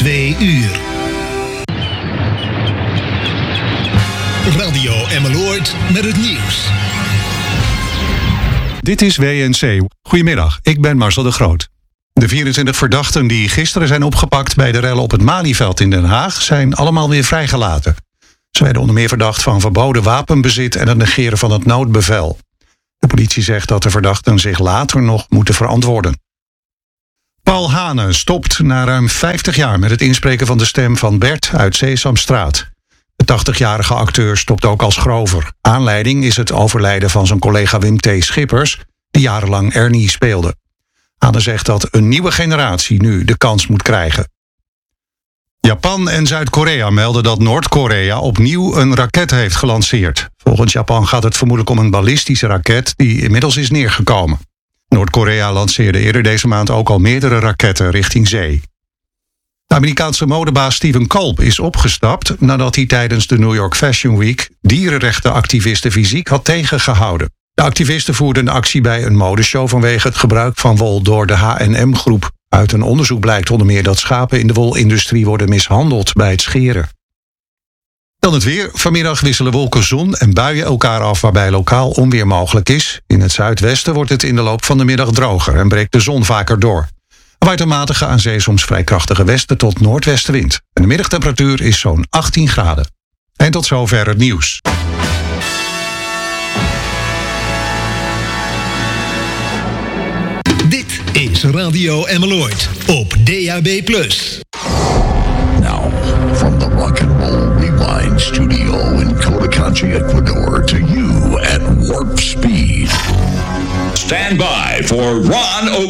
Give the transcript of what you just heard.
2 uur. Radio Emmeloord met het nieuws. Dit is WNC. Goedemiddag, ik ben Marcel de Groot. De 24 verdachten die gisteren zijn opgepakt bij de rellen op het Malieveld in Den Haag zijn allemaal weer vrijgelaten. Ze werden onder meer verdacht van verboden wapenbezit en het negeren van het noodbevel. De politie zegt dat de verdachten zich later nog moeten verantwoorden. Paul Hane stopt na ruim 50 jaar met het inspreken van de stem van Bert uit Sesamstraat. De 80-jarige acteur stopt ook als Grover. Aanleiding is het overlijden van zijn collega Wim T. Schippers, die jarenlang Ernie speelde. Hane zegt dat een nieuwe generatie nu de kans moet krijgen. Japan en Zuid-Korea melden dat Noord-Korea opnieuw een raket heeft gelanceerd. Volgens Japan gaat het vermoedelijk om een ballistische raket die inmiddels is neergekomen. Noord-Korea lanceerde eerder deze maand ook al meerdere raketten richting zee. De Amerikaanse modebaas Steven Kolb is opgestapt nadat hij tijdens de New York Fashion Week dierenrechtenactivisten fysiek had tegengehouden. De activisten voerden een actie bij een modeshow vanwege het gebruik van wol door de H&M-groep. Uit een onderzoek blijkt onder meer dat schapen in de wolindustrie worden mishandeld bij het scheren. Dan het weer. Vanmiddag wisselen wolken, zon en buien elkaar af waarbij lokaal onweer mogelijk is. In het zuidwesten wordt het in de loop van de middag droger en breekt de zon vaker door. Er waait een matige aan zee soms vrij krachtige westen tot noordwestenwind. En de middagtemperatuur is zo'n 18 graden. En tot zover het nieuws. Dit is Radio Emmeloord op DAB+. Now, from the Rock and Roll Rewind Studio in Cotacachi, Ecuador, to you at warp speed. Stand by for Ron